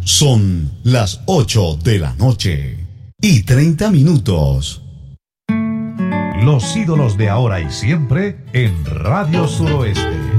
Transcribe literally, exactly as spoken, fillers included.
Son las ocho de la noche y treinta minutos. Los ídolos de ahora y siempre en Radio Suroeste.